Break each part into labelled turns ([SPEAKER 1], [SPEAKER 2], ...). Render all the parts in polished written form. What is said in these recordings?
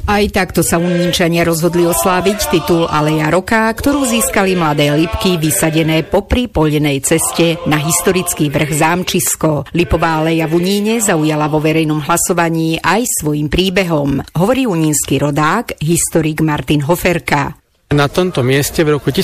[SPEAKER 1] Aj takto sa Unínčania rozhodli osláviť titul Aleja roka, ktorú získali mladé lipky vysadené popri poľnej ceste na historický vrch Zámčisko. Lipová aleja v Uníne zaujala vo verejnom hlasovaní aj svojím príbehom, hovorí unínsky rodák, historik Martin Hoferka.
[SPEAKER 2] Na tomto mieste v roku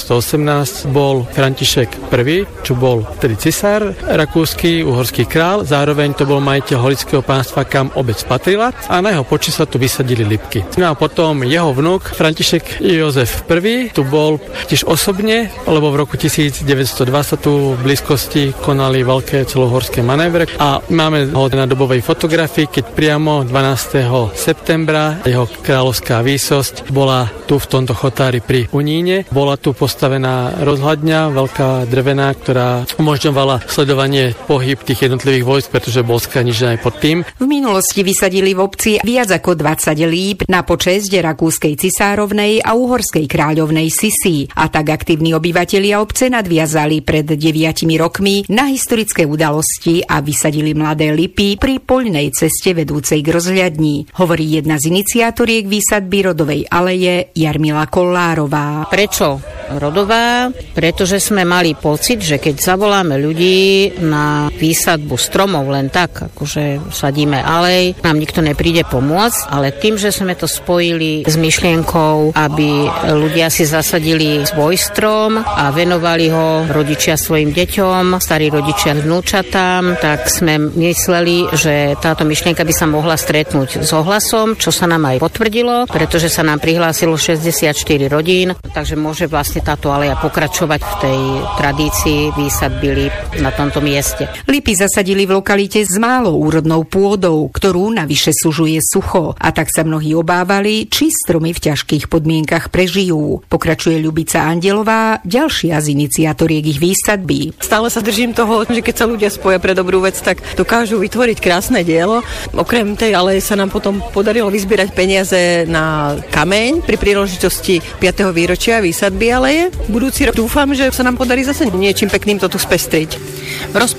[SPEAKER 2] 1818 bol František I, čo bol vtedy cisár, rakúsky, uhorský král, zároveň to bol majiteľ holického pánstva, kam obec patrila a na jeho počesť sa tu vysadili lipky. No a potom jeho vnuk František Jozef I tu bol tiež osobne, lebo v roku 1902 sa tu v blízkosti konali veľké celohorské manévre a máme ho na dobovej fotografii, keď priamo 12. septembra jeho kráľovská výsosť bola tu v tomto chotári pri Uníne. Bola tu postavená rozhľadňa, veľká drevená, ktorá umožňovala sledovanie pohyb tých jednotlivých vojsk, pretože bol skanižený aj pod tým.
[SPEAKER 1] V minulosti vysadili v obci viac ako 20 líp na počesť rakúskej cisárovnej a uhorskej kráľovnej Sisi. A tak aktívni obyvatelia obce nadviazali pred 9 rokmi na historické udalosti a vysadili mladé lipy pri poľnej ceste vedúcej k rozhľadni. Hovorí jedna z iniciátoriek výsadby rodovej aleje Jarmila Kollárová.
[SPEAKER 3] Prečo rodová? Pretože sme mali pocit, že keď zavoláme ľudí na výsadbu stromov len tak, akože sadíme alej, nám nikto nepríde pomôcť, ale tým, že sme to spojili s myšlienkou, aby ľudia si zasadili svoj strom a venovali ho rodičia svojim deťom, starí rodičia vnúčatám, tak sme mysleli, že táto myšlienka by sa mohla stretnúť s ohlasom, čo sa nám aj potvrdilo, pretože sa nám prihlásilo 64 rodín, takže môže vlastne táto aleja pokračovať v tej tradícii výsadby líp na tomto mieste.
[SPEAKER 1] Lipy zasadili v lokalite s málo úrodnou pôdou, ktorú navyše sužuje sucho, a tak sa mnohí obávali, či stromy v ťažkých podmienkach prežijú. Pokračuje Ľubica Andelová, ďalšia z iniciatoriek ich výsadby.
[SPEAKER 4] Stále sa držím toho, že keď sa ľudia spoja pre dobrú vec, tak dokážu vytvoriť krásne dielo. Okrem tej aleje sa nám potom podarilo vyzbierať peniaze na kameň pri príležitosti 5. výročia výsadby aleje. Budúci rok dúfam, že sa nám podarí zase niečím pekným to tu spestriť.